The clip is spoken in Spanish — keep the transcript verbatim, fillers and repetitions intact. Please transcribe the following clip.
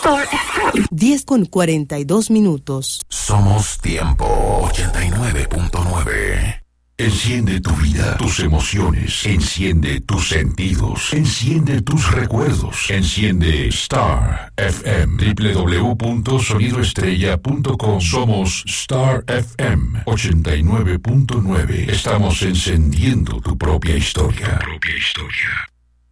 Star F M. diez con cuarenta y dos minutos. Somos Tiempo ochenta y nueve punto nueve. Enciende tu vida, tus emociones, enciende tus sentidos, enciende tus recuerdos, enciende Star F M, doble u doble u doble u punto sonido estrella punto com. Somos Star F M ochenta y nueve punto nueve. Estamos encendiendo tu propia historia. Tu propia historia.